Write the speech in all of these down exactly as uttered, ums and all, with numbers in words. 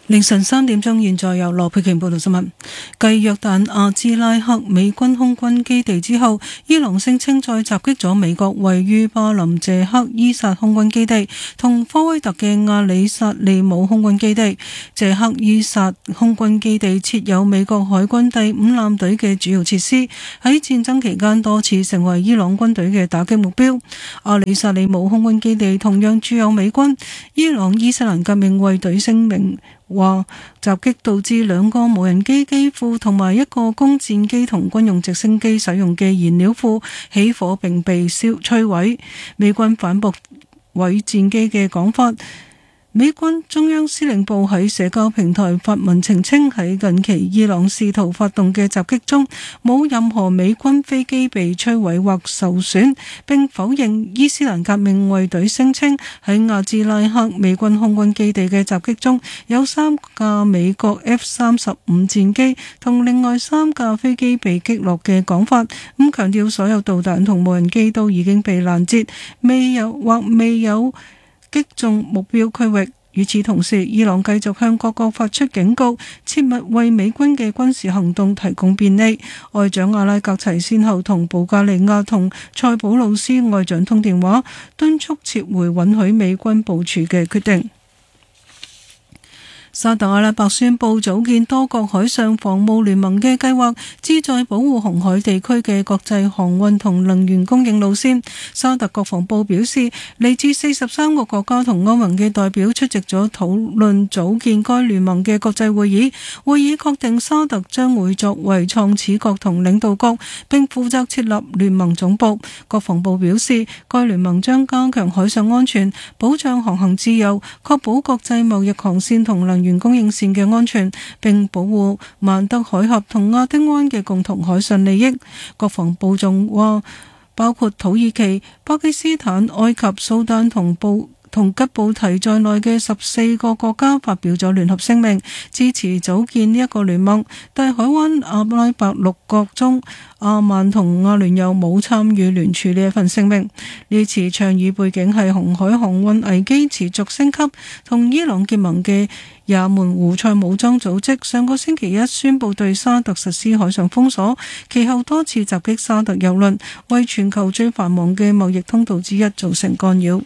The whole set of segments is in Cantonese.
凌晨三點鐘，現在由羅佩瓊報道新聞。繼約旦阿茲拉克美軍空軍基地之後，伊朗聲稱再襲擊咗美國位於巴林謝克伊薩空軍基地同科威特嘅阿里薩利姆空軍基地。謝克伊薩空軍基地設有美國海軍第五艦隊嘅主要設施，喺戰爭期間多次成為伊朗軍隊嘅打擊目標。阿里薩利姆空軍基地同樣駐有美軍。伊朗伊斯蘭革命衛隊聲明話襲擊導致兩個無人機機庫同埋一個供戰機同軍用直升機使用嘅燃料庫起火並被燒摧毀。美軍反駁毀戰機嘅講法。美軍中央司令部喺社交平台發文澄清，喺近期伊朗試圖發動嘅襲擊中，冇任何美軍飛機被摧毀或受損，並否認伊斯蘭革命衛隊聲稱喺阿茲拉克美軍空軍基地嘅襲擊中有三架美國 F 三十五戰機同另外三架飛機被擊落嘅講法，咁強調所有導彈同無人機都已經被攔截，未有或未有擊中目標區域。與此同時，伊朗繼續向各國發出警告，切勿為美軍嘅軍事行動提供便利。外長阿拉格齊先後同保加利亞同塞浦路斯外長通電話，敦促撤回允許美軍部署嘅決定。沙特阿拉伯宣布組建多國海上防務聯盟嘅計劃，旨在保護紅海地區嘅國際航運同能源供應路線。沙特國防部表示，嚟自四十三個國家同歐盟嘅代表出席咗討論組建該聯盟嘅國際會議。會議確定沙特將會作為創始國同領導國，並負責設立聯盟總部。國防部表示，該聯盟將加強海上安全，保障航行自由，確保國際貿易航線同能源源供應線嘅安全，並保護曼德海峽同亞丁灣嘅共同海上利益。國防部仲話，包括土耳其、巴基斯坦、埃及、蘇丹同布同吉布提在內嘅十四個國家發表咗聯合聲明，支持組建呢一個聯盟。但海灣阿拉伯六國中，阿曼同阿聯酋冇參與聯署呢一份聲明。呢次倡議背景係紅海航運危機持續升級，同伊朗結盟嘅也門胡塞武裝組織上個星期一宣布對沙特實施海上封鎖，其後多次襲擊沙特郵輪，為全球最繁忙嘅貿易通道之一造成干擾。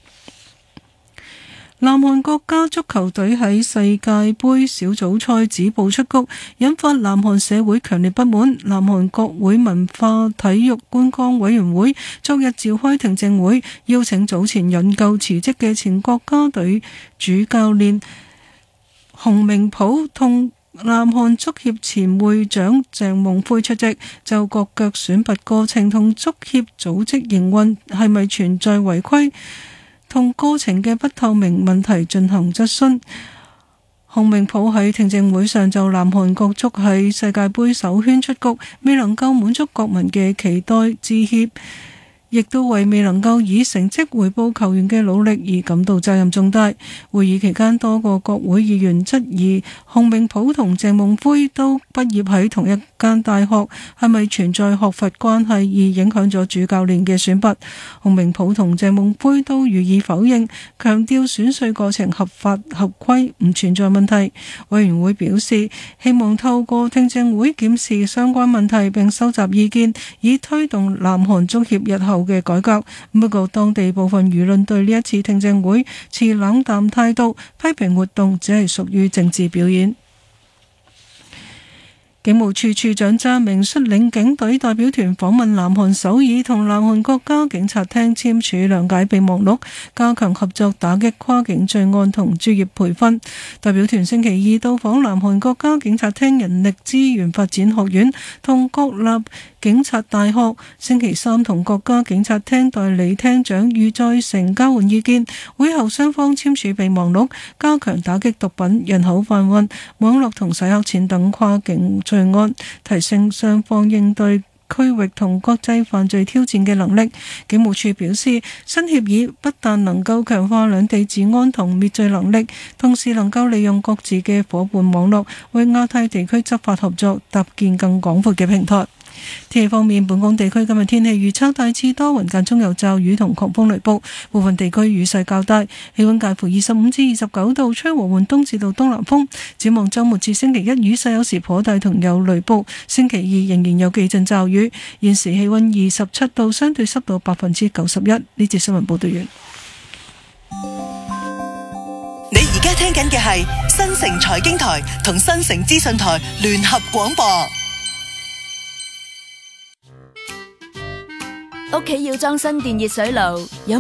南韓國家足球隊喺世界盃小組賽止步出局，引發南韓社會強烈不滿。南韓國會文化體育觀光委員會昨日召開聽證會，邀請早前引咎辭職嘅前國家隊主教練洪明甫同南韓足協前會長鄭夢輝出席，就國腳選拔過程同足協組織營運係咪存在違規同過程嘅不透明問題進行質詢。洪明甫喺聽證會上就南韓國足喺世界盃首圈出局，未能夠滿足國民嘅期待致歉，亦都為未能夠以成績回報球員嘅努力而感到責任重大。會議期間，多個國會議員質疑洪明甫同鄭夢輝都畢業喺同一間大學，係咪存在學術關係而影響咗主教練嘅選拔？洪明甫同鄭夢輝都予以否認，強調選帥過程合法合規，唔存在問題。委員會表示，希望透過聽證會檢視相關問題並收集意見，以推動南韓足協日後嘅改革。不過當地部分輿論對呢一次聽證會持冷淡態度，批評活動只係屬於政治表演。警務處處長查明率領警隊代表團訪問南韓首爾，同南韓國家警察廳簽署諒解備忘錄，加強合作打擊跨境罪案同專業培訓。代表團星期二到訪南韓國家警察廳人力資源發展學院同國立警察大學，星期三同國家警察廳代理廳長喻在成交換意見。會後雙方簽署備忘錄，加強打擊毒品、人口販運、網絡同洗黑錢等跨境罪案，提升雙方應對區域同國際犯罪挑戰嘅能力。警務處表示，新協議不但能夠強化兩地治安同滅罪能力，同時能夠利用各自嘅夥伴網絡，為亞太地區執法合作搭建更廣闊嘅平台。 天氣方面，本港地區今日天氣預測大致多雲，間中有驟雨同狂風雷暴，部分地區雨勢較大，氣溫介乎二十五至二十九度，吹和緩東至到東南風。展望週末至星期一雨勢有時頗大同有雷暴，星期二仍然有幾陣驟雨。現時氣溫二十七度，相對濕度百分之九十一。呢節新聞報道完。 你而家聽緊嘅係新城財經台同新城資訊台聯合廣播。 屋企要裝新電熱水爐，有